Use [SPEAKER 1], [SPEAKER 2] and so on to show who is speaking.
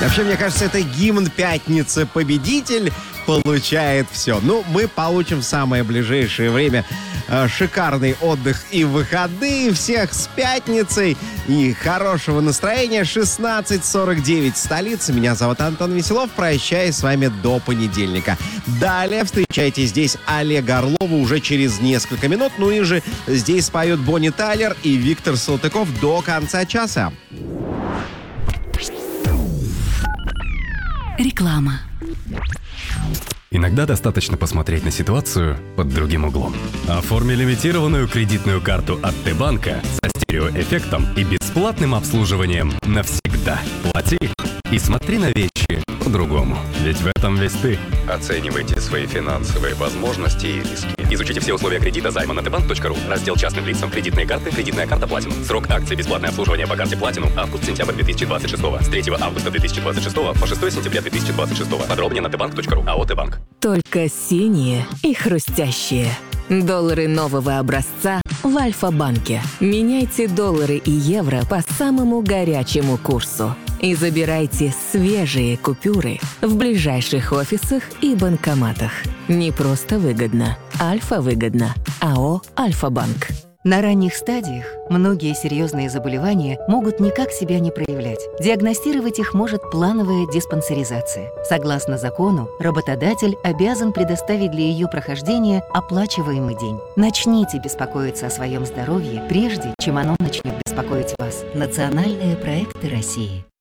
[SPEAKER 1] Вообще, мне кажется, это гимн пятницы. Победитель получает все. Ну, мы получим в самое ближайшее время шикарный отдых и выходные. Всех с пятницей и хорошего настроения. 16:49 столица. Меня зовут Антон Веселов. Прощаюсь с вами до понедельника. Далее встречайте здесь Олега Орлова уже через несколько минут. Ну и же здесь поют Бонни Тайлер и Виктор Салтыков до конца часа.
[SPEAKER 2] Реклама.
[SPEAKER 3] Иногда достаточно посмотреть на ситуацию под другим углом. Оформи лимитированную кредитную карту от Т-банка со стереоэффектом и бесплатным обслуживанием навсегда. Плати и смотри на вещи по-другому. Ведь в этом весь ты. Оценивайте свои финансовые возможности и риски. Изучите все условия кредита займа на tbank.ru. Раздел частным лицам. Кредитные карты. Кредитная карта Platinum. Срок акции. Бесплатное обслуживание по карте Platinum. Август-сентябрь 2026. С 3 августа 2026 по 6 сентября 2026. Подробнее на tbank.ru. АО «Т-банк».
[SPEAKER 2] Только синие и хрустящие. Доллары нового образца в Альфа-банке. Меняйте доллары и евро по самому горячему курсу. И забирайте свежие купюры в ближайших офисах и банкоматах. Не просто выгодно. Альфа-выгодно. АО «Альфа-банк».
[SPEAKER 4] На ранних стадиях многие серьезные заболевания могут никак себя не проявлять. Диагностировать их может плановая диспансеризация. Согласно закону, работодатель обязан предоставить для ее прохождения оплачиваемый день. Начните беспокоиться о своем здоровье, прежде чем оно начнет беспокоить вас. Национальные проекты России.